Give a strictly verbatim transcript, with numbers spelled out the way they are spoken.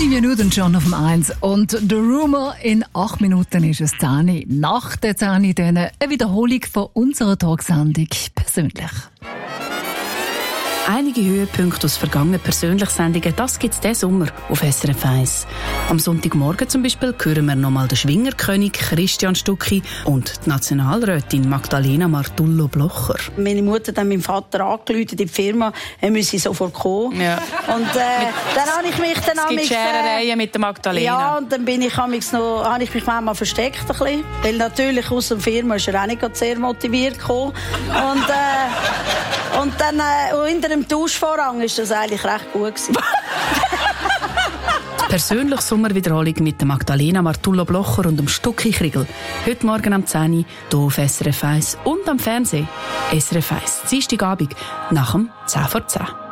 Olivia Newton-John auf dem eins und The Rumor in acht Minuten ist es zehn. Nach der zehn dann eine Wiederholung von unserer Talksendung persönlich. Einige Höhepunkte aus vergangenen Persönlichsendungen, das gibt es diesen Sommer auf S R F eins. Am Sonntagmorgen zum Beispiel hören wir nochmal den Schwingerkönig Christian Stucki und die Nationalrätin Magdalena Martullo-Blocher. Meine Mutter hat meinem Vater angerufen in die Firma, er müsse sofort kommen. Ja. Und äh, dann habe ich mich dann es gibt Scherereien mit der Magdalena. Ja, und dann bin ich, noch, habe ich mich manchmal versteckt ein bisschen, weil natürlich aus der Firma ist er auch nicht sehr motiviert gekommen. Und, äh, und dann äh, hinter dem Tauschvorhang war das eigentlich recht gut gewesen. Persönliche Sommerwiederholung mit der Magdalena Martullo-Blocher und dem Stucki Kriegel. Heute Morgen am zehn Uhr hier auf S R F eins und am Fernsehen. S R F eins, Dienstagabend nach dem zehn vor zehn.